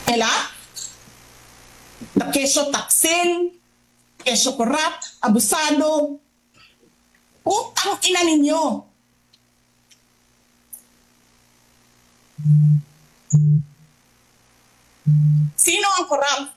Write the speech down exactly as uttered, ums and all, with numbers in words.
Ela? Na kesyo taksin, kesyo korap, abusado. Putang ina ninyo. Sino ang korap?